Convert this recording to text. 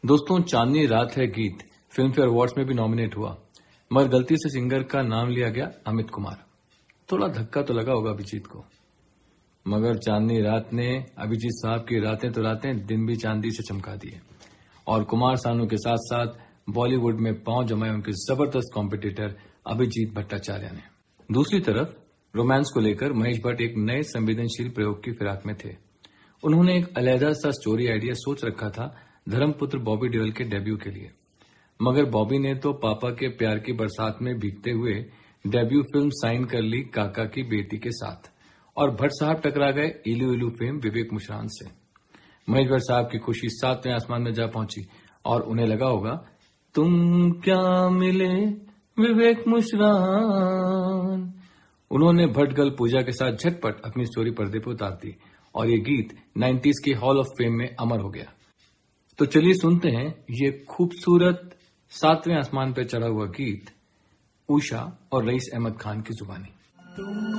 दोस्तों, चांदनी रात है गीत फिल्म फेयर अवार्ड्स में भी नॉमिनेट हुआ, मगर गलती से सिंगर का नाम लिया गया अमित कुमार। थोड़ा धक्का तो लगा होगा अभिजीत को, मगर चांदनी रात ने अभिजीत साहब की रातें तो रातें दिन भी चांदी से चमका दिए और कुमार सानू के साथ साथ बॉलीवुड में पांव जमाए उनके जबरदस्त कॉम्पिटिटर अभिजीत भट्टाचार्य ने। दूसरी तरफ रोमांस को लेकर महेश भट्ट एक नए संवेदनशील प्रयोग की फिराक में थे। उन्होंने एक अलहदा सा स्टोरी आइडिया सोच रखा था धर्मपुत्र बॉबी देओल के डेब्यू के लिए, मगर बॉबी ने तो पापा के प्यार की बरसात में भीगते हुए डेब्यू फिल्म साइन कर ली काका की बेटी के साथ और भट्ट साहब टकरा गए इलू इलू फेम विवेक मुश्रान से। महेश भट्ट साहब की खुशी 7वें आसमान में जा पहुंची और उन्हें लगा होगा तुम क्या मिले विवेक मुश्रान। उन्होंने भट्ट गर्ल पूजा के साथ झटपट अपनी स्टोरी पर्दे पर उतार दी और ये गीत 90s के हॉल ऑफ फेम में अमर हो गया। तो चलिए सुनते हैं ये खूबसूरत 7वें आसमान पर चढ़ा हुआ गीत उषा और रईस अहमद खान की जुबानी।